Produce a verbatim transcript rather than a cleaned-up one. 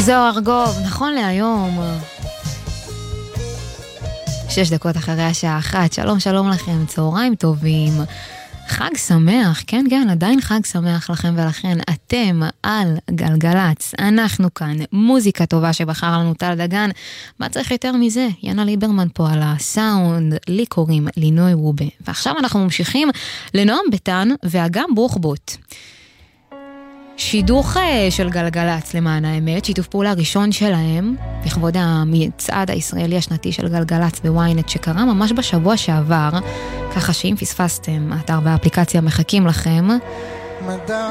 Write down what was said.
זוהר ארגוב, נכון להיום. שש דקות אחרי השעה אחת, שלום שלום לכם, צהריים טובים, חג שמח, כן כן, עדיין חג שמח לכם ולכן, אתם על גלגלץ, אנחנו כאן, מוזיקה טובה שבחר לנו טל דגן, מה צריך יותר מזה? יאנה ליברמן פה על הסאונד, לי קוראים לינוי רובה, ועכשיו אנחנו ממשיכים לנועם ביטן ואגם ברוכבוט. שידוך של גלגלץ למען האמת, שיתוף פעולה ראשון שלהם, לכבוד המצעד הישראלי השנתי של גלגלץ בוויינט שקרה ממש בשבוע שעבר, ככה שאם פספסתם, האתר והאפליקציה מחכים לכם.